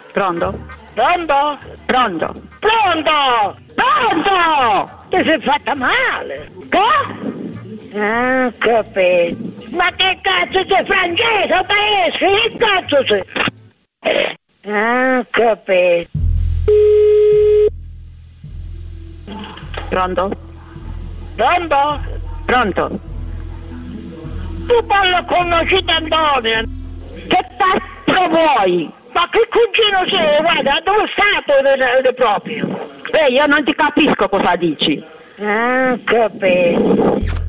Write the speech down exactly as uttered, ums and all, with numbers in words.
Pronto? Pronto? Pronto? Pronto? Pronto! Ti sei fatta male? Che? Ah, capito. Ma che cazzo sei, francese o tedesco? Che cazzo sei? Ah, capito. Pronto? Pronto? Pronto? Tu parli con Nocita Antonia. Che cazzo vuoi? Ma che cugino sei? Guarda, dove state proprio? Ehi, io non ti capisco cosa dici. Ah, capito.